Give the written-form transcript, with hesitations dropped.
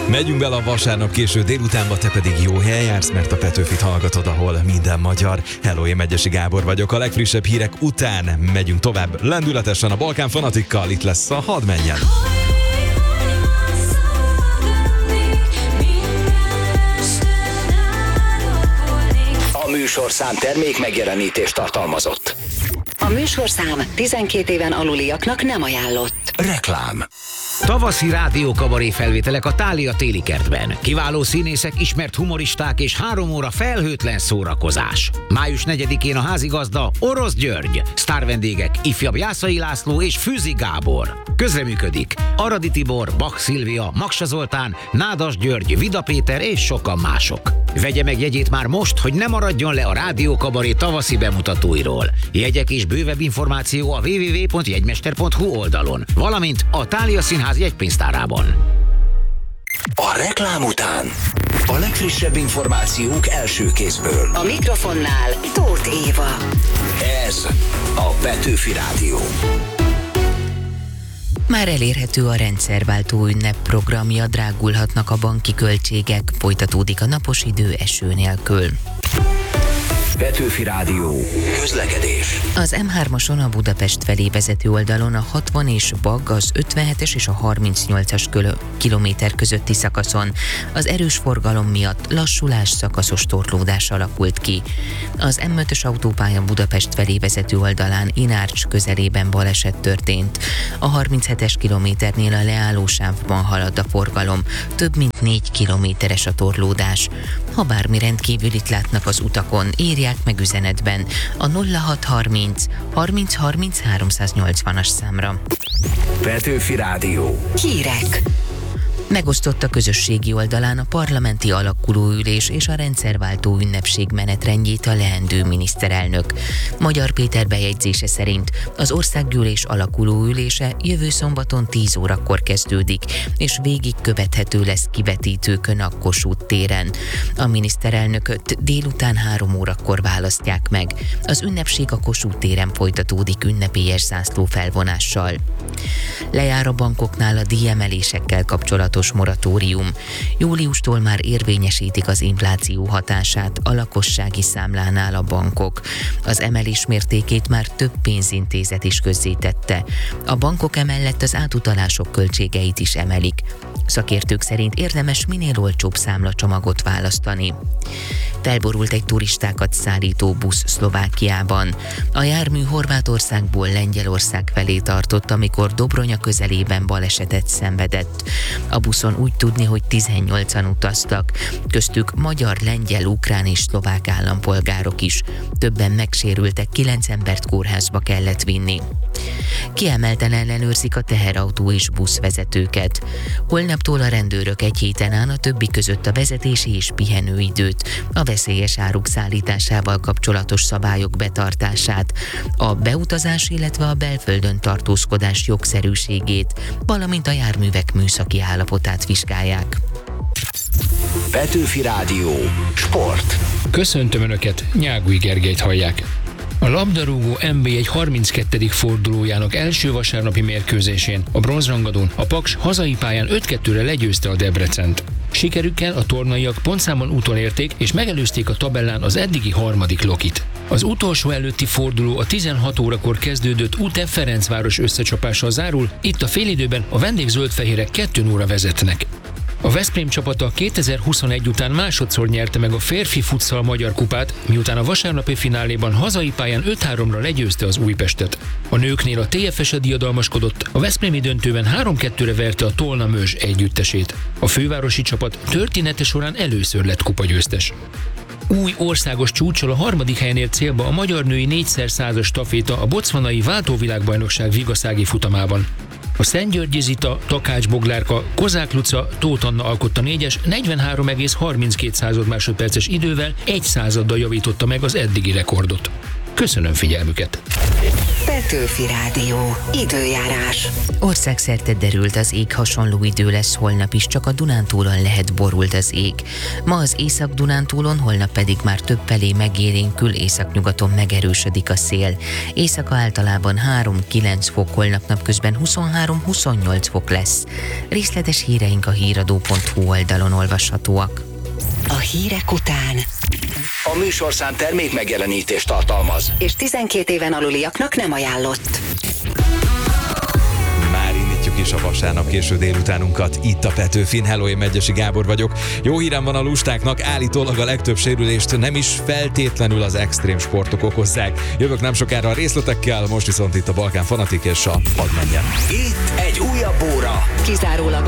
Megyünk bele a vasárnap késő délutánba, te pedig jó helyen jársz, mert a Petőfit hallgatod, ahol minden magyar. Hello, én Megyesi Gábor vagyok. A legfrissebb hírek után megyünk tovább lendületesen a Balkán Fanatikkal. Itt lesz a Hadd menjen! A műsorszám termék megjelenítést tartalmazott. A műsorszám 12 éven aluliaknak nem ajánlott. Reklám. Tavaszi rádiókabaré felvételek a Thália téli kertben. Kiváló színészek, ismert humoristák és 3 óra felhőtlen szórakozás. Május 4-én a házigazda Orosz György. Sztárvendégek ifjabb Jászai László és Fűzi Gábor. Közreműködik Aradi Tibor, Bach Szilvia, Maksa Zoltán, Nádas György, Vida Péter és sokan mások. Vegye meg jegyét már most, hogy ne maradjon le a rádiókabaré tavaszi bemutatóiról. Jegyek és bővebb információ a www.jegymester.hu oldalon, valamint a Thália Színház jegypénztárában. A reklám után a legfrissebb információk első kézből. A mikrofonnál Tóth Éva. Ez a Petőfi Rádió. Már elérhető a rendszerváltó ünnep programja, drágulhatnak a banki költségek, folytatódik a napos idő eső nélkül. Petőfi Rádió. Közlekedés. Az M3-ason a Budapest felé vezető oldalon a 60 és Bag, az 57-es és a 38-as kilométer közötti szakaszon az erős forgalom miatt lassulás, szakaszos torlódás alakult ki. Az M5-ös autópálya Budapest felé vezető oldalán Inárcs közelében baleset történt. A 37-es kilométernél a leállósávban halad a forgalom, több mint 4 kilométeres a torlódás. Ha bármi rendkívülit látnak az utakon, írják meg üzenetben a 0630 30 30 380-as számra. Petőfi Rádió. Hírek. Megosztott a közösségi oldalán a parlamenti alakulóülés és a rendszerváltó ünnepség menetrendjét a leendő miniszterelnök. Magyar Péter bejegyzése szerint az országgyűlés alakulóülése jövő szombaton 10 órakor kezdődik, és végig követhető lesz kivetítőkön a Kossuth téren. A miniszterelnököt délután 3 órakor választják meg. Az ünnepség a Kossuth téren folytatódik ünnepélyes zászló felvonással. Lejár a bankoknál a díjemelésekkel kapcsolatos moratórium. Júliustól már érvényesítik az infláció hatását a lakossági számlánál a bankok. Az emelés mértékét már több pénzintézet is közzétette. A bankok emellett az átutalások költségeit is emelik. Szakértők szerint érdemes minél olcsóbb számlacsomagot választani. Felborult egy turistákat szállító busz Szlovákiában. A jármű Horvátországból Lengyelország felé tartott, amikor Dobronya közelében balesetet szenvedett. A buszon úgy tudni, hogy 18-an utaztak, köztük magyar, lengyel, ukrán és szlovák állampolgárok is. Többen megsérültek, 9 embert kórházba kellett vinni. Kiemelten ellenőrzik a teherautó és buszvezetőket. Holnaptól a rendőrök egy héten át a többi között a vezetési és pihenőidőt, a veszélyes áruk szállításával kapcsolatos szabályok betartását, a beutazás, illetve a belföldön tartózkodás jogszerűségét, valamint a járművek műszaki állapotát vizsgálják. Petőfi Rádió. Sport. Köszöntöm Önöket, Nyágúj Gergelyt hallják. A labdarúgó NB1 32. fordulójának első vasárnapi mérkőzésén a bronzrangadón a Paks hazai pályán 5-2-re legyőzte a Debrecent. Sikerükkel a tornaiak pontszámon utolérték és megelőzték a tabellán az eddigi harmadik Lokit. Az utolsó előtti forduló a 16 órakor kezdődött UTE Ferencváros összecsapással zárul, itt a félidőben a vendégzöldfehérek 2-0 vezetnek. A Veszprém csapata 2021 után másodszor nyerte meg a férfi futsal magyar kupát, miután a vasárnapi fináléban hazai pályán 5-3-ra legyőzte az Újpestet. A nőknél a TFS diadalmaskodott, a veszprémi döntőben 3-2-re verte a Tolna Mözs együttesét. A fővárosi csapat története során először lett kupagyőztes. Új országos csúccsal a harmadik helyen ért célba a magyar női 4x100-as staféta a botswanai váltóvilágbajnokság vigaszági futamában. A Szentgyörgyi Zita, Takács Boglárka, Kozák Luca, Tóth Anna alkotta 4-es 43,32 másodperces idővel 1 századdal javította meg az eddigi rekordot. Köszönöm figyelmüket! Petőfi Rádió. Időjárás. Országszerte derült az ég, hasonló idő lesz holnap is, csak a Dunántúlon lehet borult az ég. Ma az Észak-Dunántúlon, holnap pedig már többfelé megélénkül, északnyugaton megerősödik a szél. Éjszaka általában 3-9 fok, holnap napközben 23-28 fok lesz. Részletes híreink a híradó.hu oldalon olvashatóak. A hírek után. A műsorszám termék megjelenítést tartalmaz. És 12 éven aluliaknak nem ajánlott. Már indítjuk is a vasárnap késő délutánunkat itt a Petőfin. Hello, én Megyesi Gábor vagyok. Jó hírem van a lustáknak, állítólag a legtöbb sérülést nem is feltétlenül az extrém sportok okozzák. Jövök nem sokára a részletekkel, most viszont itt a Balkán Fanatik és a Hadd menjen. Itt egy újabb óra. Kizárólag